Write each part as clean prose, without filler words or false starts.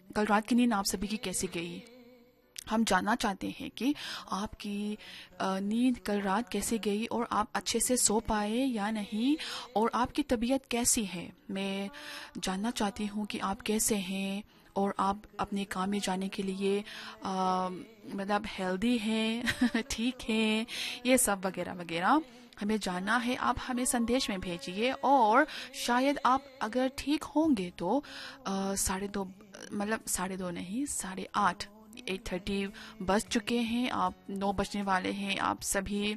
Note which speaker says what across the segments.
Speaker 1: कल रात की नींद आप सभी की कैसी गई? हम जानना चाहते हैं कि आपकी नींद कल रात कैसे गई और आप अच्छे से सो पाए या नहीं, और आपकी तबीयत कैसी है। मैं जानना चाहती हूँ कि आप कैसे हैं और आप अपने काम में जाने के लिए मतलब हेल्दी हैं ठीक हैं, ये सब वगैरह वगैरह हमें जानना है। आप हमें संदेश में भेजिए, और शायद आप अगर ठीक होंगे तो 2:30 मतलब 2:30 नहीं 8:30 8:30 बज चुके हैं, आप 9 बजने वाले हैं। आप सभी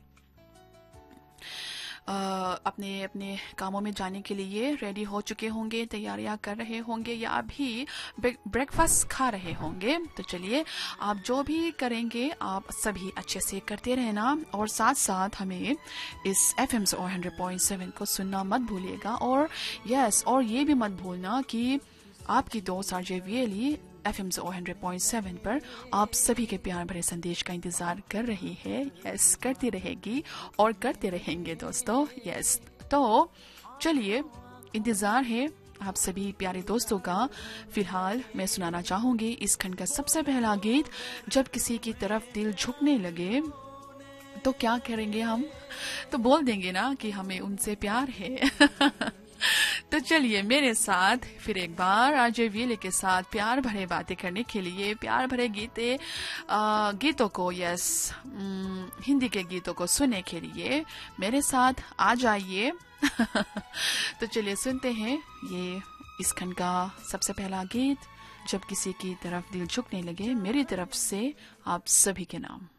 Speaker 1: अपने अपने कामों में जाने के लिए रेडी हो चुके होंगे, तैयारियां कर रहे होंगे, या अभी ब्रेकफास्ट खा रहे होंगे। तो चलिए, आप जो भी करेंगे आप सभी अच्छे से करते रहना, और साथ साथ हमें इस FM 100.7 को सुनना मत भूलिएगा। और यस, और ये भी मत भूलना कि आपकी दोस्त आरजे वीएली FM 100.7 पर आप सभी के प्यार भरे संदेश का इंतजार कर रही है। यस, करती रहेगी और करते रहेंगे दोस्तों। यस, तो चलिए, इंतजार है आप सभी प्यारे दोस्तों का। फिलहाल मैं सुनाना चाहूंगी इस खंड का सबसे पहला गीत, जब किसी की तरफ दिल झुकने लगे। तो क्या करेंगे हम? तो बोल देंगे ना कि हमें उनसे प्यार है तो चलिए मेरे साथ फिर एक बार आरजे वीएली के साथ प्यार भरे बातें करने के लिए, प्यार भरे गीतों को, यस, हिंदी के गीतों को सुनने के लिए मेरे साथ आ जाइए तो चलिए सुनते हैं ये इस खंड का सबसे पहला गीत, जब किसी की तरफ दिल झुकने लगे, मेरी तरफ से आप सभी के नाम।